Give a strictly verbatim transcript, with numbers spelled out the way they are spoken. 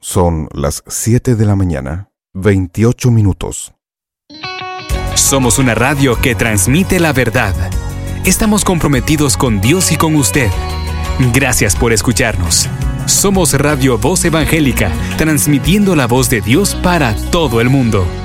Son las siete de la mañana, veintiocho minutos. Somos una radio que transmite la verdad. Estamos comprometidos con Dios y con usted. Gracias por escucharnos. Somos Radio Voz Evangélica, transmitiendo la voz de Dios para todo el mundo.